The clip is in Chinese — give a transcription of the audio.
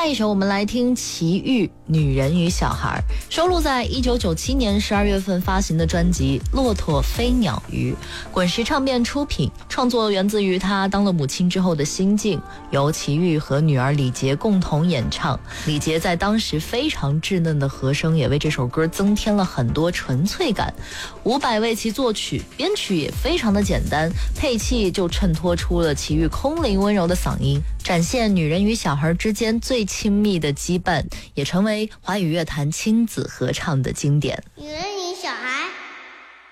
下一首我们来听齐豫《女人与小孩》，收录在1997年12月份发行的专辑《骆驼飞鸟鱼》，滚石唱片出品，创作源自于她当了母亲之后的心境，由齐豫和女儿李洁共同演唱。李洁在当时非常稚嫩的和声也为这首歌增添了很多纯粹感。伍佰为其作曲，编曲也非常的简单，配器就衬托出了齐豫空灵温柔的嗓音，展现女人与小孩之间最亲密的羁绊，也成为华语乐坛亲子合唱的经典。 女人